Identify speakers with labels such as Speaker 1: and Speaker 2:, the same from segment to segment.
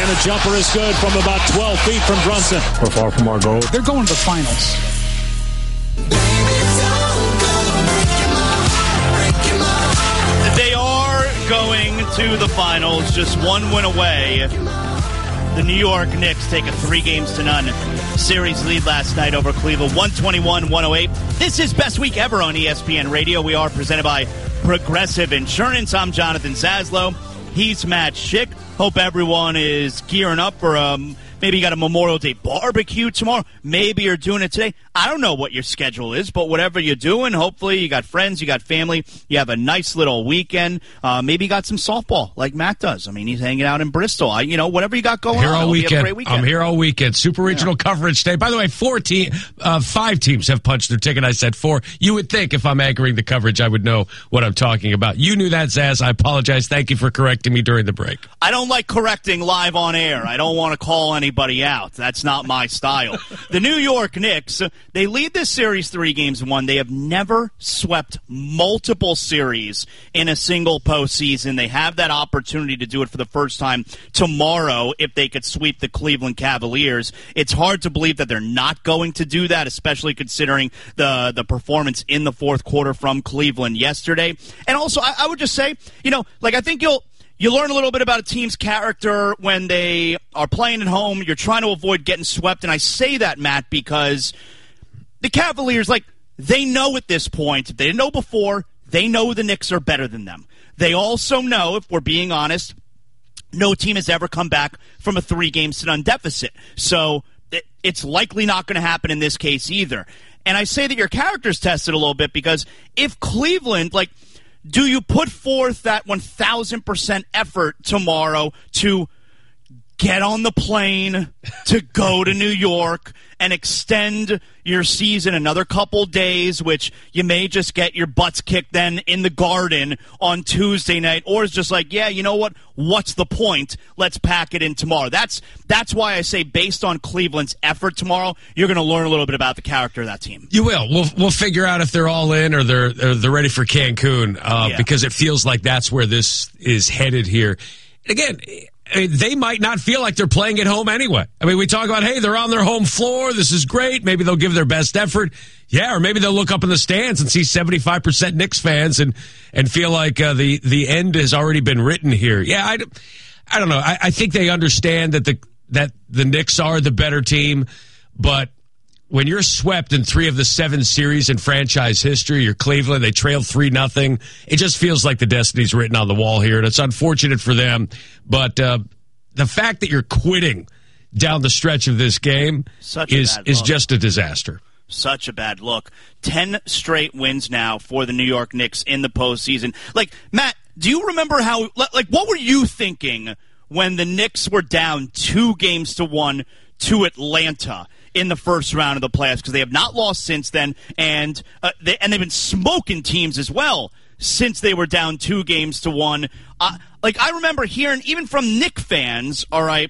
Speaker 1: And the jumper is good from about 12 feet from Brunson.
Speaker 2: We're far from our goal.
Speaker 3: They're going to the finals.
Speaker 4: They are going to the finals, just one win away. The New York Knicks take a 3-0 series lead last night over Cleveland, 121-108. This is Best Week Ever on ESPN Radio. We are presented by Progressive Insurance. I'm Jonathan Zaslow. He's Matt Schick. Hope everyone is gearing up for maybe you got a Memorial Day barbecue tomorrow. Maybe you're doing it today. I don't know what your schedule is, but whatever you're doing, hopefully you got friends, you got family, you have a nice little weekend. Maybe you got some softball like Matt does. I mean, he's hanging out in Bristol. Whatever you got going
Speaker 5: here
Speaker 4: on.
Speaker 5: All weekend.
Speaker 4: Have a great weekend.
Speaker 5: I'm here all weekend. Super Regional Coverage Day. By the way, 5 teams have punched their ticket. I said 4. You would think if I'm anchoring the coverage, I would know what I'm talking about. You knew that, Zaz. I apologize. Thank you for correcting me during the break.
Speaker 4: I don't like correcting live on air. I don't want to call anybody out. That's not my style. The New York Knicks, they lead this series 3-1. They have never swept multiple series in a single postseason. They have that opportunity to do it for the first time tomorrow if they could sweep the Cleveland Cavaliers. It's hard to believe that they're not going to do that, especially considering the performance in the fourth quarter from Cleveland yesterday. And also, I would just say, I think you learn a little bit about a team's character when they are playing at home. You're trying to avoid getting swept. And I say that, Matt, because the Cavaliers, they know at this point, if they didn't know before, they know the Knicks are better than them. They also know, if we're being honest, no team has ever come back from a 3-0 deficit. So it's likely not going to happen in this case either. And I say that your character's tested a little bit because if Cleveland, do you put forth that 1,000% effort tomorrow to get on the plane, to go to New York, and extend your season another couple days, which you may just get your butts kicked then in the Garden on Tuesday night, or it's just you know what? What's the point? Let's pack it in tomorrow. That's why I say based on Cleveland's effort tomorrow, you're going to learn a little bit about the character of that team.
Speaker 5: You will. We'll figure out if they're all in or they're ready for Cancun because it feels like that's where this is headed here. Again, they might not feel like they're playing at home anyway. I mean, we talk about, hey, they're on their home floor. This is great. Maybe they'll give their best effort. Yeah, or maybe they'll look up in the stands and see 75% Knicks fans and feel like the end has already been written here. Yeah, I don't know. I think they understand that the Knicks are the better team, but when you're swept in 3 of the 7 series in franchise history, you're Cleveland, they trail 3-0. It just feels like the destiny's written on the wall here, and it's unfortunate for them. But the fact that you're quitting down the stretch of this game is just a disaster.
Speaker 4: Such a bad look. 10 straight wins now for the New York Knicks in the postseason. Matt, do you remember what were you thinking when the Knicks were down 2-1 to Atlanta in the first round of the playoffs? Because they have not lost since then, and they've been smoking teams as well since they were down 2-1. I remember hearing, even from Knick fans, all right,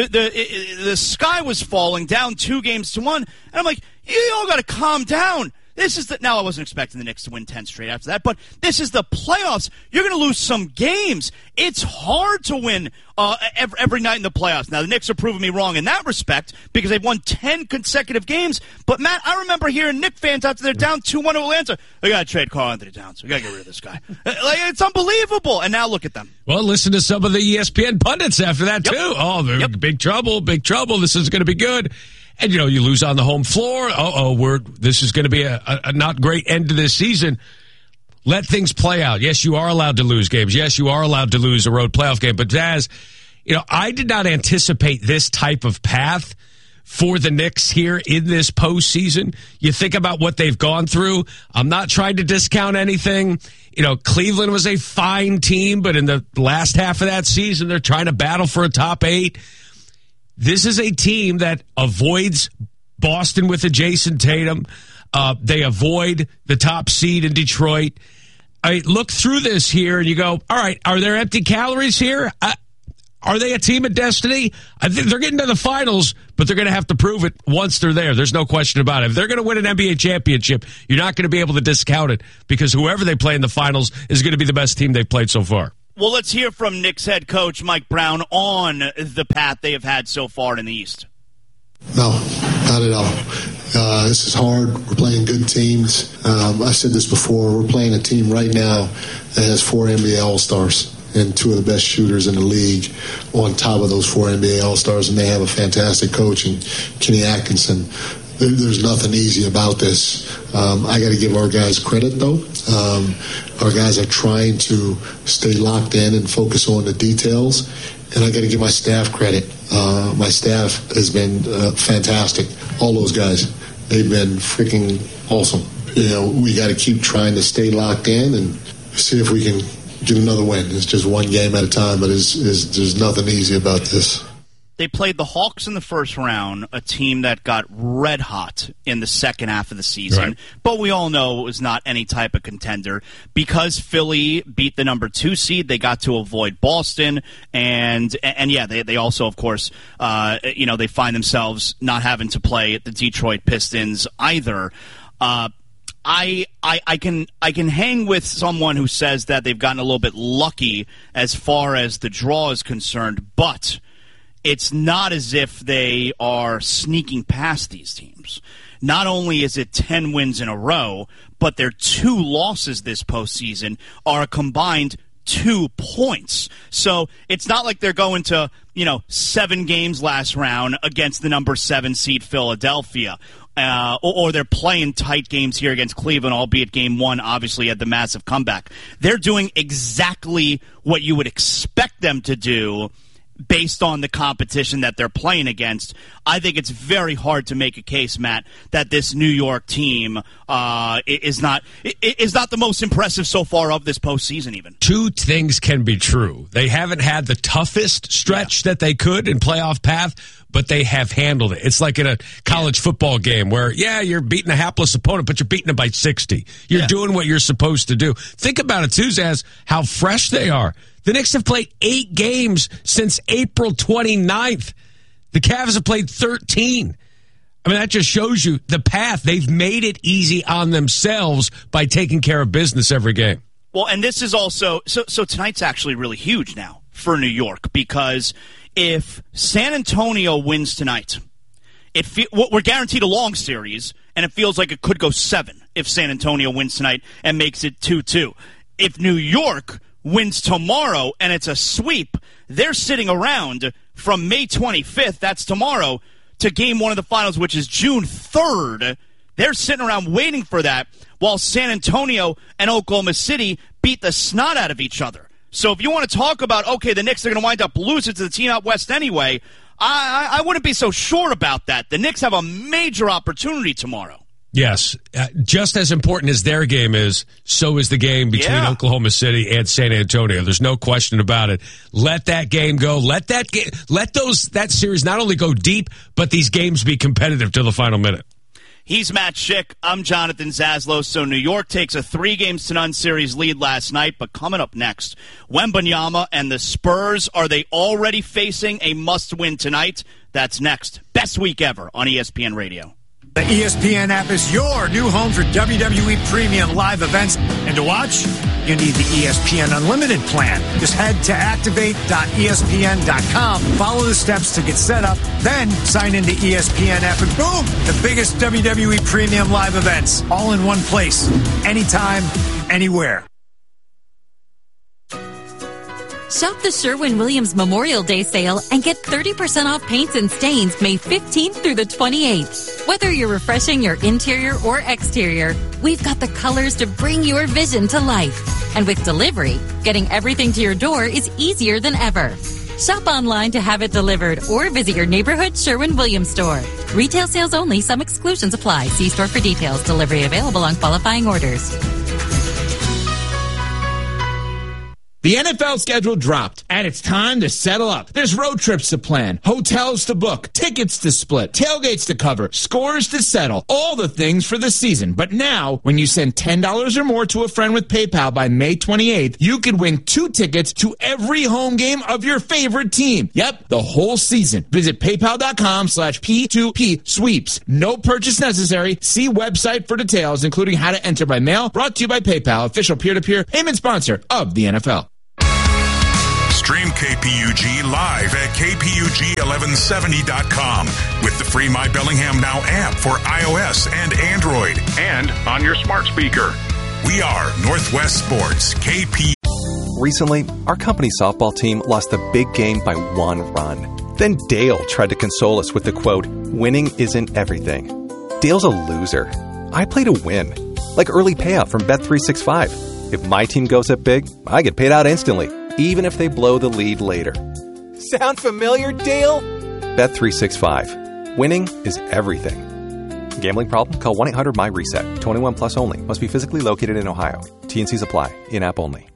Speaker 4: the sky was falling down 2-1, and I'm like, you all got to calm down. Now I wasn't expecting the Knicks to win 10 straight after that, but this is the playoffs. You're going to lose some games. It's hard to win every night in the playoffs. Now, the Knicks are proving me wrong in that respect because they've won 10 consecutive games. But, Matt, I remember hearing Knicks fans after they're down 2-1 to Atlanta, we got to trade Karl-Anthony Towns. We got to get rid of this guy. It's unbelievable. And now look at them.
Speaker 5: Well, listen to some of the ESPN pundits after that, too. Oh, they're big trouble, big trouble. This is going to be good. And, you lose on the home floor. This is going to be a not great end to this season. Let things play out. Yes, you are allowed to lose games. Yes, you are allowed to lose a road playoff game. But, Daz, I did not anticipate this type of path for the Knicks here in this postseason. You think about what they've gone through. I'm not trying to discount anything. Cleveland was a fine team, but in the last half of that season, they're trying to battle for a top 8. This is a team that avoids Boston with a Jason Tatum. They avoid the top seed in Detroit. I look through this here and you go, all right, are there empty calories here? Are they a team of destiny? I think they're getting to the finals, but they're going to have to prove it once they're there. There's no question about it. If they're going to win an NBA championship, you're not going to be able to discount it because whoever they play in the finals is going to be the best team they've played so far.
Speaker 4: Well, let's hear from Knicks head coach Mike Brown on the path they have had so far in the East.
Speaker 2: No, not at all. This is hard. We're playing good teams. I said this before. We're playing a team right now that has 4 NBA All-Stars and 2 of the best shooters in the league on top of those 4 NBA All-Stars, and they have a fantastic coach in Kenny Atkinson. There's nothing easy about this. I got to give our guys credit, though. Our guys are trying to stay locked in and focus on the details, and I got to give my staff credit. My staff has been fantastic. All those guys, they've been freaking awesome. We got to keep trying to stay locked in and see if we can get another win. It's just one game at a time, but there's nothing easy about this.
Speaker 4: They played the Hawks in the first round, a team that got red hot in the second half of the season. Right. But we all know it was not any type of contender. Because Philly beat the number 2 seed, they got to avoid Boston. And yeah, they also, of course, they find themselves not having to play the Detroit Pistons either. I can hang with someone who says that they've gotten a little bit lucky as far as the draw is concerned, but it's not as if they are sneaking past these teams. Not only is it 10 wins in a row, but their 2 losses this postseason are a combined 2 points. So it's not like they're going to, 7 games last round against the number 7 seed Philadelphia. Or they're playing tight games here against Cleveland, albeit game 1 obviously had the massive comeback. They're doing exactly what you would expect them to do based on the competition that they're playing against. I think it's very hard to make a case, Matt, that this New York team is not the most impressive so far of this postseason even. 2
Speaker 5: things can be true. They haven't had the toughest stretch that they could in playoff path, but they have handled it. It's like in a college football game where, you're beating a hapless opponent, but you're beating them by 60. You're doing what you're supposed to do. Think about it, too, Zaz, how fresh they are. The Knicks have played 8 games since April 29th. The Cavs have played 13. I mean, that just shows you the path. They've made it easy on themselves by taking care of business every game.
Speaker 4: Well, and this is also – so tonight's actually really huge now for New York because if San Antonio wins tonight, we're guaranteed a long series, and it feels like it could go 7 if San Antonio wins tonight and makes it 2-2. If New York wins tomorrow and it's a sweep, they're sitting around from May 25th, that's tomorrow, to game 1 of the finals, which is June 3rd. They're sitting around waiting for that while San Antonio and Oklahoma City beat the snot out of each other. So if you want to talk about, okay, the Knicks are going to wind up losing to the team out west anyway, I wouldn't be so sure about that. The Knicks have a major opportunity tomorrow.
Speaker 5: Yes, just as important as their game is, so is the game between Oklahoma City and San Antonio. There's no question about it. Let that game go. Let that series not only go deep, but these games be competitive till the final minute.
Speaker 4: He's Matt Schick. I'm Jonathan Zaslow. So New York takes a 3-0 series lead last night, but coming up next, Wembanyama and the Spurs, are they already facing a must-win tonight? That's next. Best week ever on ESPN Radio.
Speaker 3: The ESPN app is your new home for WWE Premium live events. And to watch, you need the ESPN Unlimited plan. Just head to activate.espn.com, follow the steps to get set up, then sign into ESPN app, and boom, the biggest WWE Premium live events, all in one place, anytime, anywhere.
Speaker 6: Shop the Sherwin-Williams Memorial Day sale and get 30% off paints and stains May 15th through the 28th. Whether you're refreshing your interior or exterior, we've got the colors to bring your vision to life. And with delivery, getting everything to your door is easier than ever. Shop online to have it delivered or visit your neighborhood Sherwin-Williams store. Retail sales only. Some exclusions apply. See store for details. Delivery available on qualifying orders.
Speaker 7: The NFL schedule dropped, and it's time to settle up. There's road trips to plan, hotels to book, tickets to split, tailgates to cover, scores to settle, all the things for the season. But now, when you send $10 or more to a friend with PayPal by May 28th, you could win 2 tickets to every home game of your favorite team. Yep, the whole season. Visit PayPal.com/P2P sweeps. No purchase necessary. See website for details, including how to enter by mail. Brought to you by PayPal, official peer-to-peer payment sponsor of the NFL.
Speaker 8: Stream KPUG live at kpug1170.com with the free My Bellingham Now app for iOS and Android and on your smart speaker. We are Northwest Sports, KP.
Speaker 9: Recently, our company softball team lost the big game by 1 run. Then Dale tried to console us with the quote, "Winning isn't everything." Dale's a loser. I play to win, like early payout from Bet365. If my team goes up big, I get paid out instantly, even if they blow the lead later.
Speaker 10: Sound familiar, Dale?
Speaker 9: Bet365. Winning is everything. Gambling problem? Call 1-800-MY-RESET. 21 plus only. Must be physically located in Ohio. T&Cs apply. In-app only.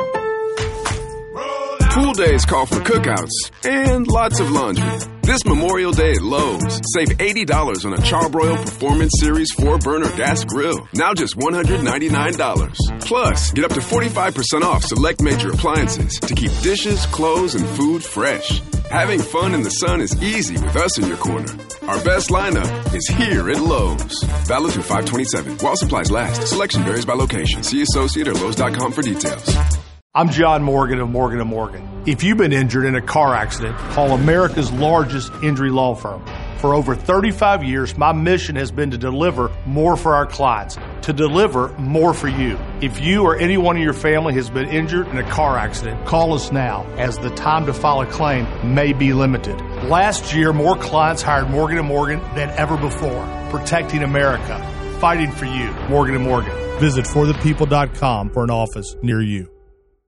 Speaker 11: Pool days call for cookouts and lots of laundry. This Memorial Day at Lowe's, save $80 on a Charbroil Performance Series 4-burner gas grill. Now just $199. Plus, get up to 45% off select major appliances to keep dishes, clothes, and food fresh. Having fun in the sun is easy with us in your corner. Our best lineup is here at Lowe's. Valid through 5/27. While supplies last. Selection varies by location. See associate or Lowe's.com for details.
Speaker 12: I'm John Morgan of Morgan & Morgan. If you've been injured in a car accident, call America's largest injury law firm. For over 35 years, my mission has been to deliver more for our clients, to deliver more for you. If you or anyone in your family has been injured in a car accident, call us now, as the time to file a claim may be limited. Last year, more clients hired Morgan & Morgan than ever before, protecting America, fighting for you. Morgan & Morgan. Visit forthepeople.com for an office near you.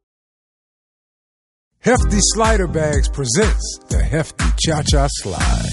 Speaker 13: Hefty Slider Bags presents the Hefty Cha-Cha Slide.